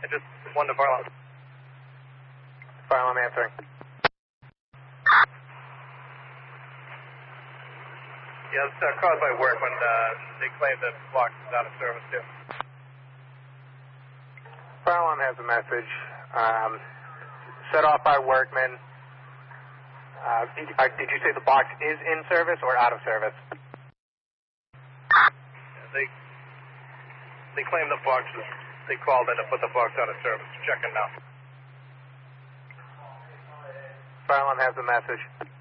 I just one to fire alarm. Fire alarm answering. Yeah, it's caused by work when they claim the box is out of service too. Fire alarm has a message. Set off by workmen. Did you say the box is in service or out of service? They claim the box is, they called in to put the box out of service. Checking now. Fire alarm has a message.